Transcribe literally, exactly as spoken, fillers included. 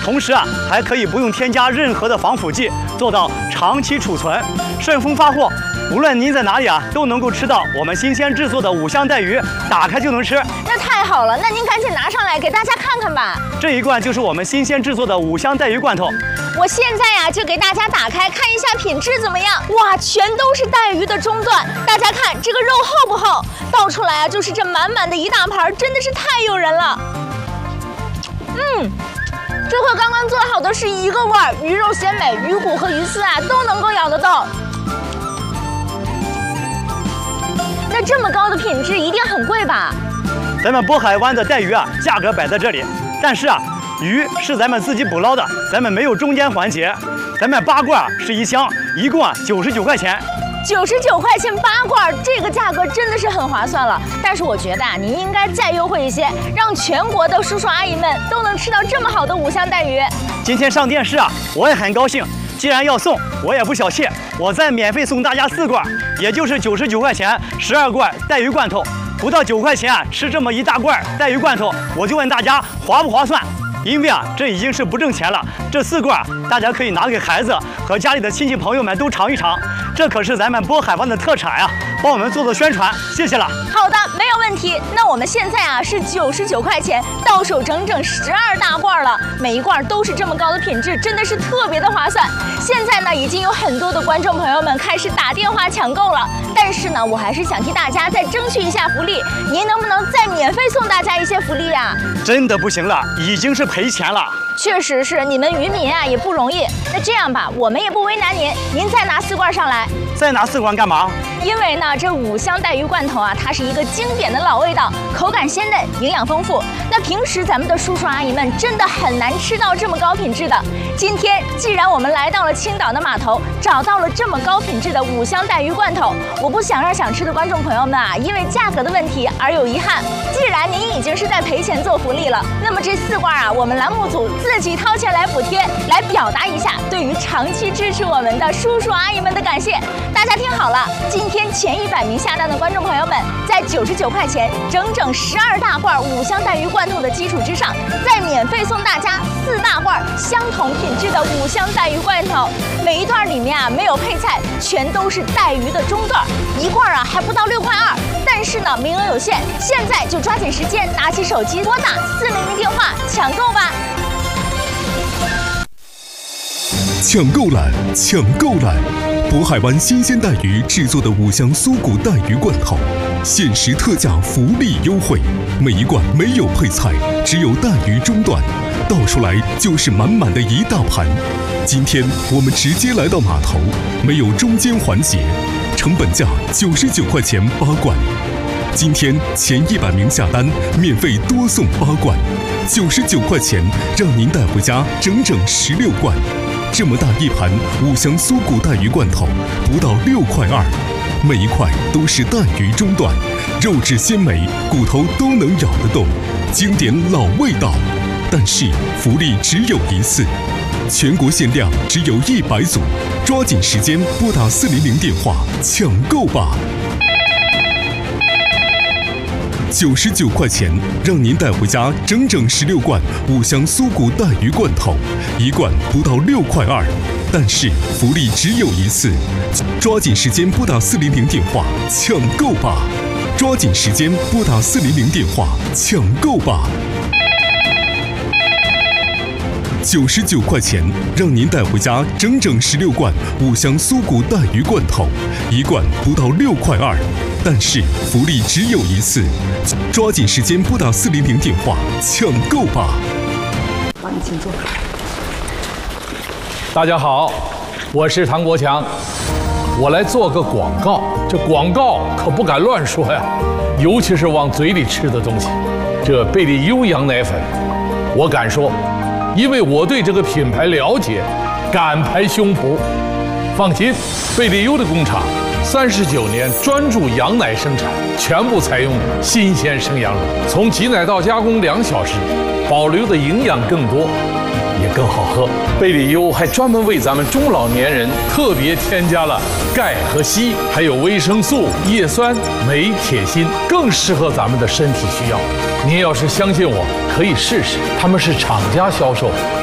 同时啊，还可以不用添加任何的防腐剂，做到长期储存，顺丰发货。无论您在哪里啊，都能够吃到我们新鲜制作的五香带鱼，打开就能吃。 那太好了，那您赶紧拿上来给大家看看吧。 这一罐就是我们新鲜制作的五香带鱼罐头。 我现在呀、啊、就给大家打开看一下品质怎么样。哇，全都是带鱼的中段，大家看这个肉厚不厚？倒出来啊就是这满满的一大盘，真的是太诱人了。嗯。这和刚刚做好的是一个味儿，鱼肉鲜美，鱼骨和鱼丝啊都能够咬得到。那这么高的品质一定很贵吧？ 咱们渤海湾的带鱼啊，价格摆在这里，但是啊，鱼是咱们自己捕捞的，咱们没有中间环节。咱们八罐是一箱，一共啊九十九块钱。 九十九块钱八罐，这个价格真的是很划算了。但是我觉得啊，您应该再优惠一些，让全国的叔叔阿姨们都能吃到这么好的五香带鱼。 今天上电视啊，我也很高兴。既然要送，我也不小气，我再免费送大家四罐，也就是九十九块钱，十二罐带鱼罐头，不到九块钱啊，吃这么一大罐带鱼罐头，我就问大家划不划算？因为啊，这已经是不挣钱了。这四罐大家可以拿给孩子和家里的亲戚朋友们都尝一尝，这可是咱们渤海湾的特产呀、啊，帮我们做做宣传，谢谢了。 好的，没有问题。那我们现在啊是九十九块钱，到手整整十二大罐了，每一罐都是这么高的品质，真的是特别的划算。现在呢，已经有很多的观众朋友们开始打电话抢购了，但是呢，我还是想替大家再争取一下福利，您能不能再免费送大家一些福利呀、啊？ 真的不行了，已经是赔钱了。 确实是，你们渔民啊也不容易。那这样吧，我们也不为难您，您再拿四罐上来。 再拿四罐干嘛？ 因为呢，这五香带鱼罐头啊，它是一个经典的老味道，口感鲜嫩，营养丰富。那平时咱们的叔叔阿姨们真的很难吃到这么高品质的。今天既然我们来到了青岛的码头，找到了这么高品质的五香带鱼罐头，我不想让想吃的观众朋友们啊，因为价格的问题而有遗憾。既然您已经是在赔钱做福利了，那么这四罐啊，我们栏目组自己掏钱来补贴，来表达一下对于长期支持我们的叔叔阿姨们的感谢。大家听好了，今天前一百名下单的观众朋友们，在九十九块钱整整十二大罐五香带鱼罐头的基础之上，再免费送大家四大罐相同品质的五香带鱼罐头。每一段里面啊没有配菜，全都是带鱼的中段，一罐啊还不到六块二。但是呢，名额有限，现在就抓紧时间，拿起手机拨打四零零电话抢购吧。 抢购来，抢购来！渤海湾新鲜带鱼制作的五香酥骨带鱼罐头，限时特价福利优惠，每一罐没有配菜，只有带鱼中段，倒出来就是满满的一大盘。今天我们直接来到码头，没有中间环节，成本价九十九块钱八罐。今天前一百名下单，免费多送八罐，九十九块钱让您带回家整整十六罐。这么大一盘五香酥骨带鱼罐头，不到六块二，每一块都是带鱼中段，肉质鲜美，骨头都能咬得动，经典老味道。但是福利只有一次，全国限量只有一百组，抓紧时间拨打四零零电话抢购吧。九十九块钱让您带回家整整十六罐五香酥骨带鱼罐头，一罐不到六块二，但是福利只有一次，抓紧时间拨打四零零电话抢购吧！抓紧时间拨打四零零电话抢购吧！九十九块钱让您带回家整整十六罐五香酥骨带鱼罐头，一罐不到六块二，但是福利只有一次，抓紧时间拨打四零零电话抢购吧！ 好，你请坐。 大家好，我是唐国强，我来做个广告。这广告可不敢乱说呀，尤其是往嘴里吃的东西。这贝利优羊奶粉，我敢说。因为我对这个品牌了解，敢拍胸脯。放心，贝利优的工厂三十九年专注羊奶生产，全部采用新鲜生羊乳，从挤奶到加工两小时，保留的营养更多，也更好喝。贝利优还专门为咱们中老年人特别添加了钙和硒，还有维生素、叶酸、镁、铁、锌，更适合咱们的身体需要。您要是相信我，可以试试，他们是厂家销售，